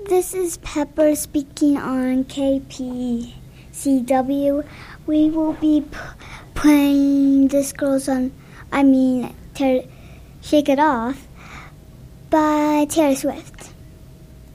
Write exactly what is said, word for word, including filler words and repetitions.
This is Pepper speaking on K P C W. We will be p- playing This Girl's on, I mean, Ter- Shake It Off by Taylor Swift.